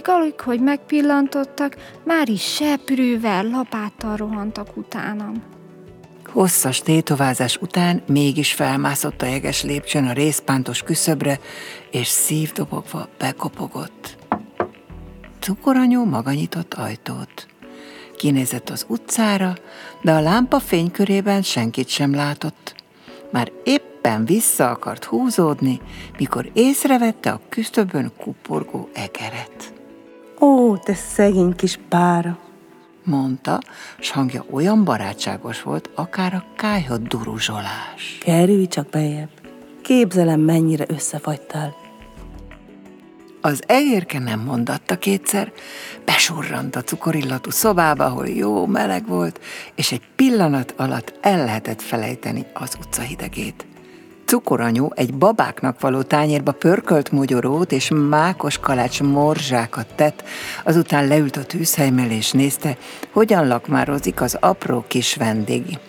alig, hogy megpillantottak, már is seprűvel, lapáttal rohantak utánam. Hosszas tétovázás után mégis felmászott a jeges lépcsőn a rézpántos küszöbre, és szívdobogva bekopogott. Cukoranyó maga nyitott ajtót. Kinézett az utcára, de a lámpa fénykörében senkit sem látott. Már éppen vissza akart húzódni, mikor észrevette a küszöbön kuporgó egeret. Ó, te szegény kis pára! Mondta, s hangja olyan barátságos volt, akár a kályhott duruzsolás. Kerülj csak bejebb. Képzelem, mennyire összefagytál. Az egérke nem mondatta kétszer, besurrant a cukorillatú szobába, ahol jó meleg volt, és egy pillanat alatt el lehetett felejteni az utca hidegét. Cukoranyó egy babáknak való tányérba pörkölt mogyorót és mákos kalács morzsákat tett, azután leült a tűzhely mellé és nézte, hogyan lakmározik az apró kis vendég.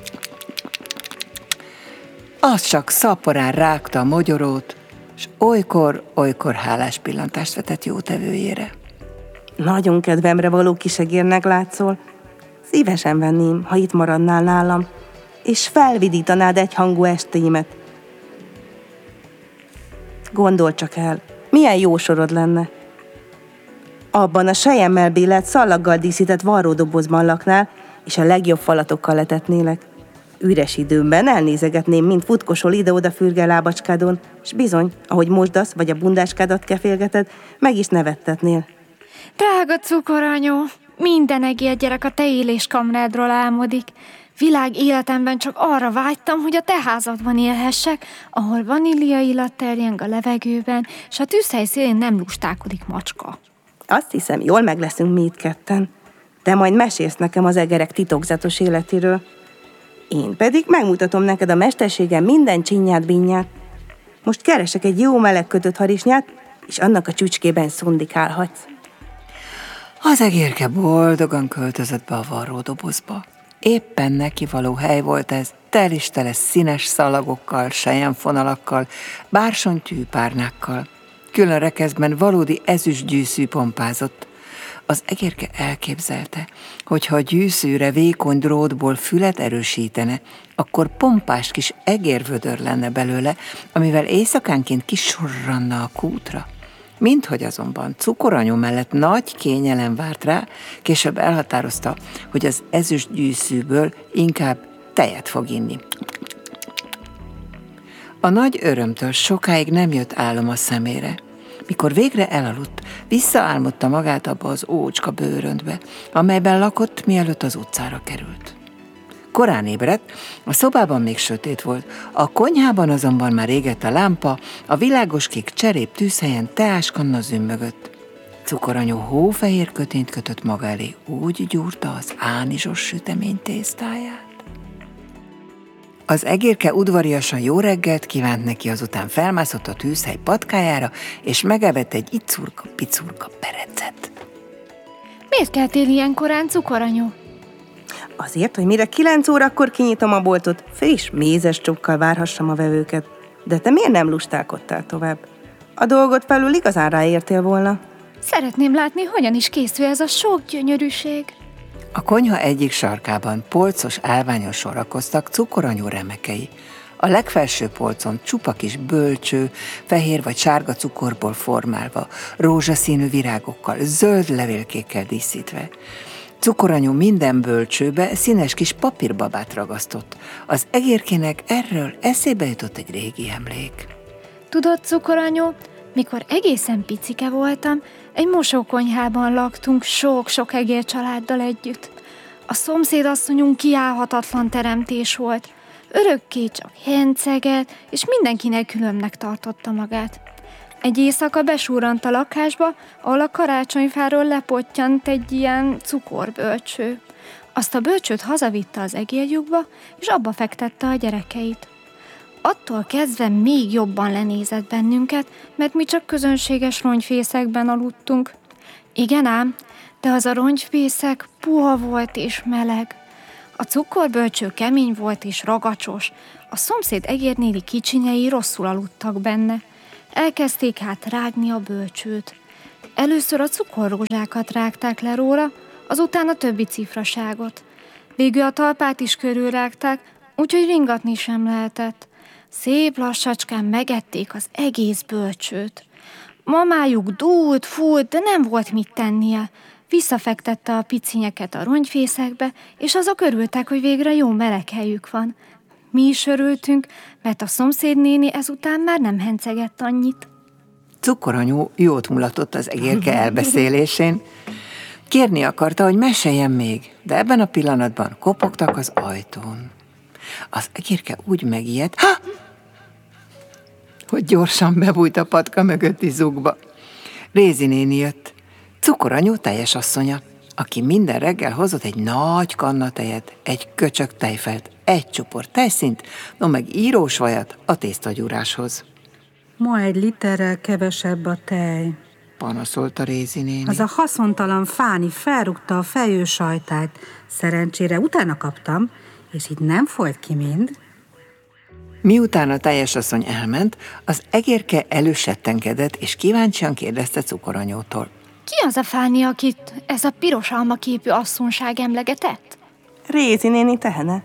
Az csak szaporán rágta a mogyorót, s olykor hálás pillantást vetett jótevőjére. Nagyon kedvemre való kisegérnek látszol. Szívesen venném, ha itt maradnál nálam, és felvidítanád egyhangú estéimet. Gondold csak el, milyen jó sorod lenne. Abban a selyemmel bélelt szallaggal díszített varródobozban laknál, és a legjobb falatokkal letetnélek. Üres időmben elnézegetném, mint futkosol ide-oda fürge lábacskádon, és bizony, ahogy mosdasz, vagy a bundáskádat kefélgeted, meg is nevettetnél. Drága cukoranyó, minden egér gyerek a te éléskamrádról álmodik. Világ életemben csak arra vágytam, hogy a te házadban élhessek, ahol vanília illat terjeng a levegőben, s a tűzhely szélén nem lustálkodik macska. Azt hiszem, jól meg leszünk mi itt ketten. Te majd mesélsz nekem az egerek titokzatos életéről. Én pedig megmutatom neked a mesterségem minden csinyát-binyát. Most keresek egy jó meleg kötött harisnyát, és annak a csücskében szundikálhatsz. Az egérke boldogan költözött be a varródobozba. Éppen neki való hely volt ez, tele színes szalagokkal, selyemfonalakkal, bársonytűpárnákkal. Külön rekeszben valódi ezüstgyűszű pompázott. Az egérke elképzelte, hogy ha a gyűszűre vékony drótból fület erősítene, akkor pompás kis egérvödör lenne belőle, amivel éjszakánként kisurranna a kútra. Minthogy azonban cukoranyó mellett nagy kényelem várt rá, később elhatározta, hogy az ezüstgyűszűből inkább tejet fog inni. A nagy örömtől sokáig nem jött álom a szemére. Mikor végre elaludt, visszaálmodta magát abba az ócska bőröntbe, amelyben lakott, mielőtt az utcára került. Korán ébredt, a szobában még sötét volt, a konyhában azonban már égett a lámpa, a világoskék cserép tűzhelyen teáskanna zümmögött. Cukoranyó hófehér kötényt kötött maga elé, úgy gyúrta az ánizsos sütemény tésztáját. Az egérke udvariasan jó reggelt kívánt neki, azután felmászott a tűzhely patkájára, és megevett egy icurka-picurka perecet. Miért keltél ilyen korán, cukoranyó? Azért, hogy mire 9 órakor kinyitom a boltot, friss mézes csokkal várhassam a vevőket. De te miért nem lustálkodtál tovább? A dolgot felül igazán ráértél volna. Szeretném látni, hogyan is készül ez a sok gyönyörűség. A konyha egyik sarkában polcos állványon sorakoztak cukoranyó remekei. A legfelső polcon csupa kis bölcső, fehér vagy sárga cukorból formálva, rózsaszínű virágokkal, zöld levélkékkel díszítve. Cukoranyó minden bölcsőbe színes kis papírbabát ragasztott. Az egérkének erről eszébe jutott egy régi emlék. Tudod, cukoranyó, mikor egészen picike voltam, egy mosókonyhában laktunk sok-sok egér családdal együtt. A szomszédasszonyunk kiállhatatlan teremtés volt. Örökké csak henceget, és mindenkinek különnek tartotta magát. Egy éjszaka besúrrant a lakásba, ahol a karácsonyfáról lepottyant egy ilyen cukorbölcső. Azt a bölcsőt hazavitte az egérlyukba, és abba fektette a gyerekeit. Attól kezdve még jobban lenézett bennünket, mert mi csak közönséges rongyfészekben aludtunk. Igen ám, de az a rongyfészek puha volt és meleg. A cukorbölcső kemény volt és ragacsos, a szomszéd egérnéli kicsinyei rosszul aludtak benne. Elkezdték hát rágni a bölcsőt. Először a cukorrózsákat rágták le róla, azután a többi cifraságot. Végül a talpát is körülrágták, úgyhogy ringatni sem lehetett. Szép lassacskán megették az egész bölcsőt. Mamájuk dúlt, fúlt, de nem volt mit tennie. Visszafektette a picinyeket a rongyfészekbe, és azok örültek, hogy végre jó meleg helyük van. Mi is örültünk, mert a szomszédnéni ezután már nem hencegett annyit. Cukoranyu jót mulatott az egérke elbeszélésén. Kérni akarta, hogy meséljen még, de ebben a pillanatban kopogtak az ajtón. Az egérke úgy megijedt, hogy gyorsan bebújt a patka mögötti zugba. Rézi néni jött, Cukoranyu teljesasszonya, aki minden reggel hozott egy nagy kanna tejet, egy köcsög tejfelt, egy csupor tejszínt, no meg írósvajat a tésztagyúráshoz. Ma 1 literrel kevesebb a tej. Panaszolta Rézi néni. Az a haszontalan Fáni felrúgta a fejősajtát. Szerencsére utána kaptam, és így nem folyt ki mind. Miután a teljesasszony elment, az egérke elősettenkedett, és kíváncsian kérdezte Cukoranyótól. Ki az a Fáni, akit ez a piros almaképű asszonyság emlegetett? Rézi néni tehene.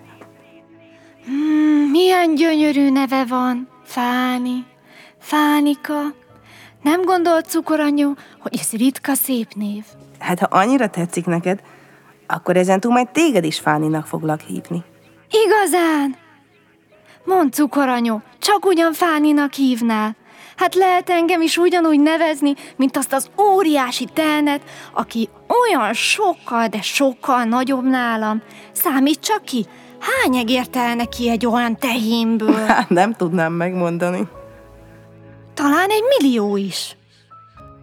Milyen gyönyörű neve van, Fáni, Fánika. Nem gondolt Cukoranyu, hogy ez ritka szép név? Hát ha annyira tetszik neked, akkor ezentúl majd téged is Fáninak foglak hívni. Igazán? Mondd, Cukoranyu, csak ugyan Fáninak hívnál. Hát lehet engem is ugyanúgy nevezni, mint azt az óriási telnet, aki olyan sokkal, de sokkal nagyobb nálam. Számít csak ki, hány egér telne ki egy olyan tehénből? Hát nem tudnám megmondani. Talán 1 millió is.